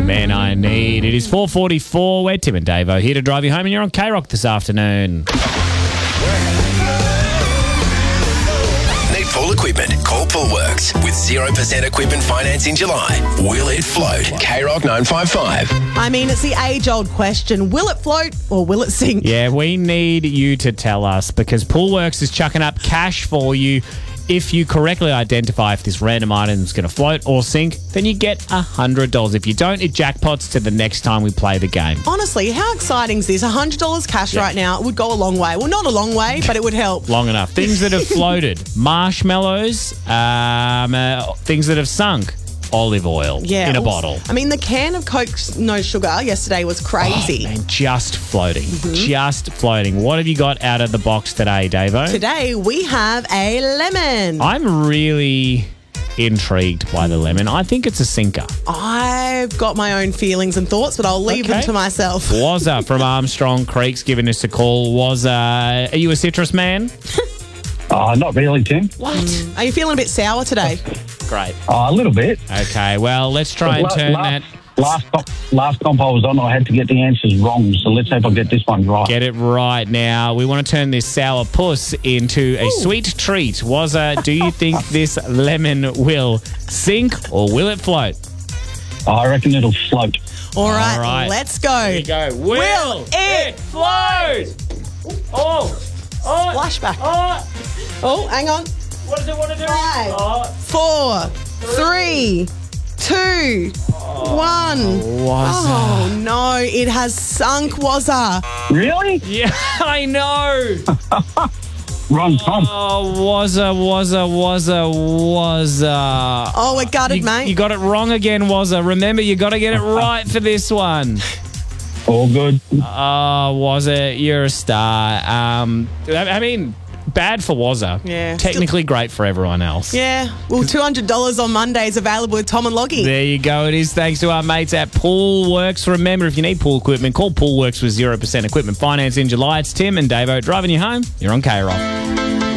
man I need. It is 4:44. We're Tim and Davo here to drive you home, and you're on K-Rock this afternoon. Need pool equipment? Call Poolworks. With 0% equipment finance in July. Will it float? K-Rock 955. I mean, it's the age-old question. Will it float or will it sink? Yeah, we need you to tell us because Poolworks is chucking up cash for you. If you correctly identify if this random item is going to float or sink, then you get $100. If you don't, it jackpots to the next time we play the game. Honestly, how exciting is this? $100 cash right now. It would go a long way. Well, not a long way, but it would help. Long enough. Things that have floated. Marshmallows, things that have sunk. Olive oil in a bottle. I mean, the can of Coke No Sugar yesterday was crazy. Oh, man, just floating. Just floating. What have you got out of the box today, Davo? Today, we have a lemon. I'm really intrigued by the lemon. I think it's a sinker. I've got my own feelings and thoughts, but I'll leave them to myself. Wazza from Armstrong Creek's giving us a call. Wazza, are you a citrus man? Not really, Tim. What? Are you feeling a bit sour today? Great. A little bit. Okay, well, let's try and turn that. Last comp I was on, I had to get the answers wrong, so let's hope I get this one right. Get it right now. We want to turn this sour puss into a sweet treat. Wazza, do you think this lemon will sink or will it float? I reckon it'll float. All right, let's go. Here you go. Will it float? Oh. Splashback. Oh, hang on. What does it want to do? 5, 4, 3, 2, 1. Wazza. Oh, no. It has sunk, Wazza. Really? Yeah, I know. Wrong comp. Oh, Wazza. Oh, we're gutted, mate. You got it wrong again, Wazza. Remember, you got to get it right for this one. All good. Oh, Wazza, you're a star. I mean, bad for Wazza. Yeah. Technically great for everyone else. Yeah. Well, $200 on Monday is available with Tom and Loggy. There you go. It is thanks to our mates at Poolworks. Remember, if you need pool equipment, call Poolworks with 0% equipment finance in July. It's Tim and Davo driving you home. You're on K-Rock.